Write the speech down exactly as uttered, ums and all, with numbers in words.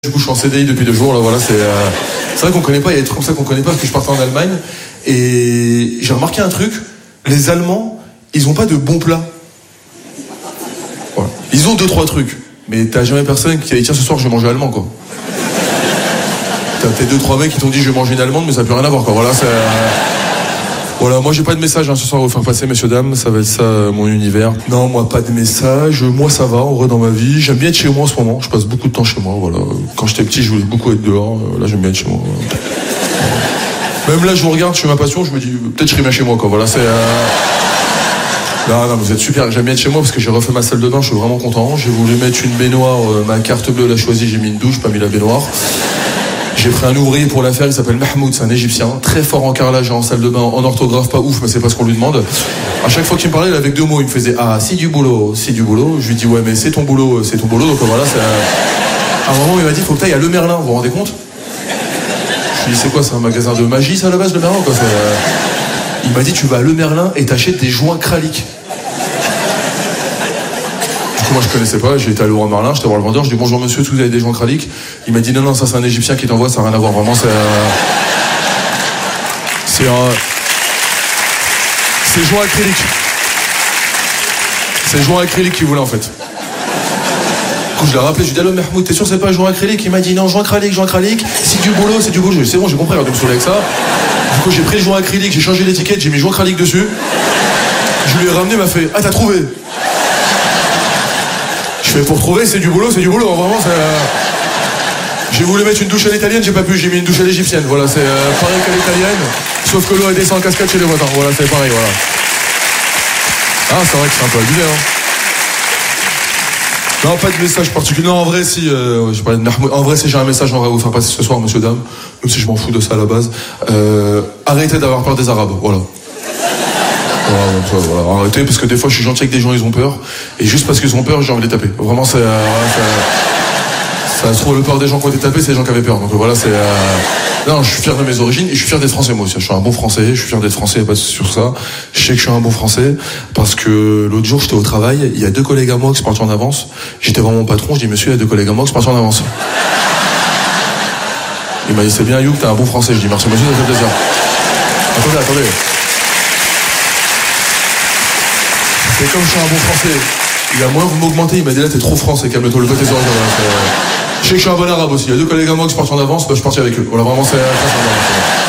Du coup, je suis en C D I depuis deux jours, là, voilà, c'est... Euh... C'est vrai qu'on connaît pas, il y a des trucs comme ça qu'on connaît pas, parce que je partais en Allemagne, et j'ai remarqué un truc, les Allemands, ils ont pas de bons plats. Voilà. Ils ont deux, trois trucs, mais t'as jamais personne qui a dit, tiens, ce soir, je vais manger allemand, quoi. T'as peut-être deux, trois mecs qui t'ont dit, je vais manger une allemande, mais ça n'a plus rien à voir, quoi. Voilà, c'est... Voilà, moi j'ai pas de message hein, ce soir à vous faire passer, messieurs, dames, ça va être ça mon univers. Non, moi pas de message, moi ça va, en vrai dans ma vie. J'aime bien être chez moi en ce moment, je passe beaucoup de temps chez moi, voilà. Quand j'étais petit, je voulais beaucoup être dehors, là j'aime bien être chez moi. Voilà. Même là, je vous regarde, je fais ma passion, je me dis, peut-être je serai bien chez moi, quoi, voilà, c'est... Euh... Non, non, vous êtes super, j'aime bien être chez moi parce que j'ai refait ma salle de bain, je suis vraiment content. J'ai voulu mettre une baignoire, euh, ma carte bleue l'a choisie, j'ai mis une douche, pas mis la baignoire. J'ai pris un ouvrier pour la faire, il s'appelle Mahmoud, c'est un Égyptien, très fort en carrelage et en salle de bain, en orthographe pas ouf, mais c'est pas ce qu'on lui demande. À chaque fois qu'il me parlait, il avait deux mots, il me faisait « Ah, c'est du boulot, c'est du boulot ». Je lui dis « Ouais, mais c'est ton boulot, c'est ton boulot ». Donc voilà, c'est... À un moment, il m'a dit « Faut que t'ailles à Le Merlin, vous vous rendez compte ?» Je lui dis « C'est quoi, c'est un magasin de magie, ça, à la base, Le Merlin, quoi ?» Il m'a dit « Tu vas à Le Merlin et t'achètes des joints kralik ». Moi je connaissais pas, j'ai été à Leroy Merlin, j'étais voir le vendeur, je dis bonjour monsieur, est-ce que vous avez des joints kralik? Il m'a dit non non, ça c'est un Égyptien qui t'envoie, ça n'a rien à voir, vraiment c'est euh... c'est euh... c'est joints acryliques, c'est joints acryliques qu'il voulait en fait. Du coup je l'ai rappelé, je lui ai dit allô Mahmoud, t'es sûr c'est pas joints acryliques? Il m'a dit non, joints kralik, joints kralik, c'est du boulot, c'est du boulot. C'est bon, j'ai compris, arrête de me saouler avec ça. Du coup j'ai pris le joint acrylique, j'ai changé l'étiquette, j'ai mis joints kralik dessus. Je lui ai ramené, il m'a fait ah t'as trouvé? Je fais pour trouver, c'est du boulot, c'est du boulot, vraiment, c'est... Euh... J'ai voulu mettre une douche à l'italienne, j'ai pas pu, j'ai mis une douche à l'égyptienne, voilà, c'est euh, pareil qu'à l'italienne, sauf que l'eau elle descend en cascade chez les voisins, voilà, c'est pareil, voilà. Ah, c'est vrai que c'est un peu abusé, hein. Non, pas de message particulier, non, en vrai, si, euh, je parlais de Mahmoud, en vrai, si j'ai un message, j'aimerais vous faire passer ce soir, monsieur, dame, même si je m'en fous de ça à la base, euh, arrêtez d'avoir peur des Arabes, voilà. Voilà, voilà, arrêtez, parce que des fois je suis gentil avec des gens, ils ont peur, et juste parce qu'ils ont peur, j'ai envie de les taper. Vraiment, c'est. Euh, ça, ça se trouve, le peur des gens qui ont été tapés, c'est les gens qui avaient peur. Donc voilà, c'est. Euh... Non, je suis fier de mes origines, et je suis fier d'être français, moi aussi. Je suis un bon français, je suis fier d'être français, pas sur ça. Je sais que je suis un bon français, parce que l'autre jour, j'étais au travail, il y a deux collègues à moi qui sont partis en avance. J'étais vraiment mon patron, je dis, monsieur, il y a deux collègues à moi qui sont partis en avance. Il m'a dit, c'est bien, Youk, t'es un bon français. Je dis, merci, monsieur, ça fait plaisir. Attendez, attendez. Et comme je suis un bon français, il a moins vous m'augmenter, il m'a dit là t'es trop français, calme-toi, le côté oreilles. Je sais que je suis un bon arabe aussi, il y a deux collègues à moi qui sont partis en avance, bah, je suis parti avec eux. Voilà, vraiment c'est très sympa.